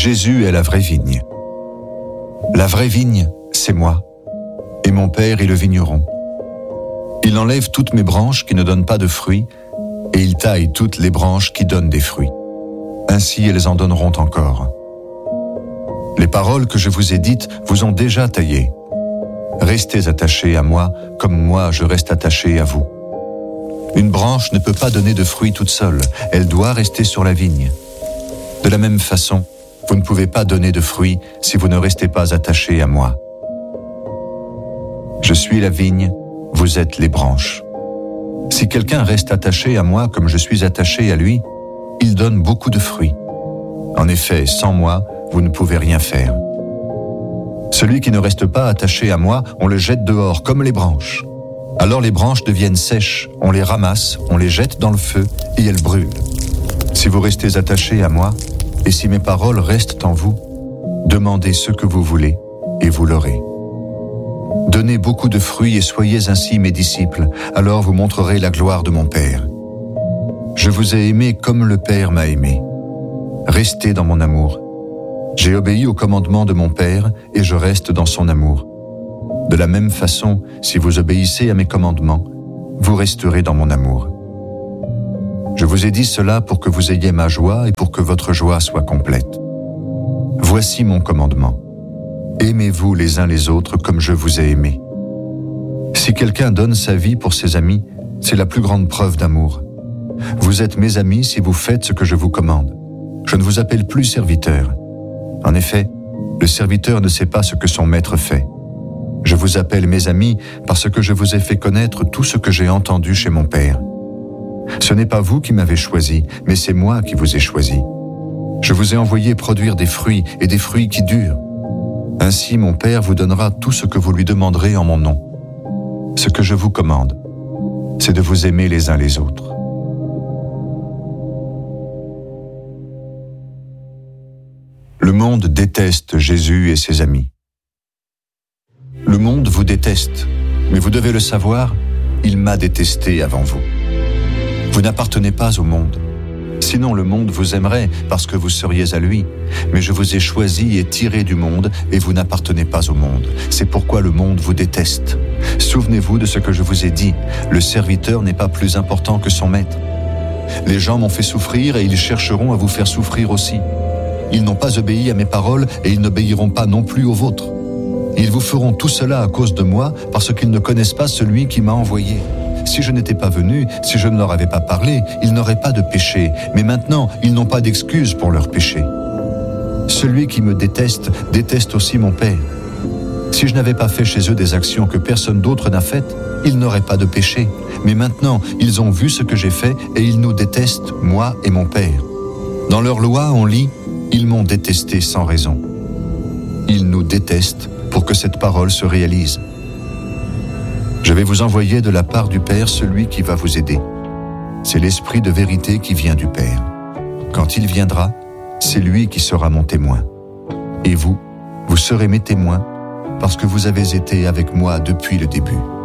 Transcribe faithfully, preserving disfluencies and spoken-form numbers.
Jésus est la vraie vigne. La vraie vigne, c'est moi, et mon Père est le vigneron. Il enlève toutes mes branches qui ne donnent pas de fruits, et il taille toutes les branches qui donnent des fruits. Ainsi elles en donneront encore. Les paroles que je vous ai dites vous ont déjà taillé. Restez attachés à moi, comme moi je reste attaché à vous. Une branche ne peut pas donner de fruits toute seule, elle doit rester sur la vigne. De la même façon, vous ne pouvez pas donner de fruits si vous ne restez pas attachés à moi. Je suis la vigne, vous êtes les branches. Si quelqu'un reste attaché à moi comme je suis attaché à lui, il donne beaucoup de fruits. En effet, sans moi, vous ne pouvez rien faire. Celui qui ne reste pas attaché à moi, on le jette dehors comme les branches. Alors les branches deviennent sèches, on les ramasse, on les jette dans le feu et elles brûlent. Si vous restez attachés à moi, et si mes paroles restent en vous, demandez ce que vous voulez et vous l'aurez. Donnez beaucoup de fruits et soyez ainsi mes disciples, alors vous montrerez la gloire de mon Père. Je vous ai aimé comme le Père m'a aimé. Restez dans mon amour. J'ai obéi au commandement de mon Père et je reste dans son amour. De la même façon, si vous obéissez à mes commandements, vous resterez dans mon amour. Je vous ai dit cela pour que vous ayez ma joie et pour que votre joie soit complète. Voici mon commandement. Aimez-vous les uns les autres comme je vous ai aimés. Si quelqu'un donne sa vie pour ses amis, c'est la plus grande preuve d'amour. Vous êtes mes amis si vous faites ce que je vous commande. Je ne vous appelle plus serviteur. En effet, le serviteur ne sait pas ce que son maître fait. Je vous appelle mes amis parce que je vous ai fait connaître tout ce que j'ai entendu chez mon Père. Ce n'est pas vous qui m'avez choisi, mais c'est moi qui vous ai choisi. Je vous ai envoyé produire des fruits et des fruits qui durent. Ainsi mon Père vous donnera tout ce que vous lui demanderez en mon nom. Ce que je vous commande, c'est de vous aimer les uns les autres. Le monde déteste Jésus et ses amis. Le monde vous déteste, mais vous devez le savoir, il m'a détesté avant vous. Vous n'appartenez pas au monde. Sinon le monde vous aimerait parce que vous seriez à lui. Mais je vous ai choisi et tiré du monde et vous n'appartenez pas au monde. C'est pourquoi le monde vous déteste. Souvenez-vous de ce que je vous ai dit. Le serviteur n'est pas plus important que son maître. Les gens m'ont fait souffrir et ils chercheront à vous faire souffrir aussi. Ils n'ont pas obéi à mes paroles et ils n'obéiront pas non plus aux vôtres. Ils vous feront tout cela à cause de moi parce qu'ils ne connaissent pas celui qui m'a envoyé. Si je n'étais pas venu, si je ne leur avais pas parlé, ils n'auraient pas de péché. Mais maintenant, ils n'ont pas d'excuse pour leur péché. Celui qui me déteste, déteste aussi mon Père. Si je n'avais pas fait chez eux des actions que personne d'autre n'a faites, ils n'auraient pas de péché. Mais maintenant, ils ont vu ce que j'ai fait et ils nous détestent, moi et mon Père. Dans leur loi, on lit « Ils m'ont détesté sans raison ». Ils nous détestent pour que cette parole se réalise. Je vais vous envoyer de la part du Père celui qui va vous aider. C'est l'Esprit de vérité qui vient du Père. Quand il viendra, c'est lui qui sera mon témoin. Et vous, vous serez mes témoins parce que vous avez été avec moi depuis le début.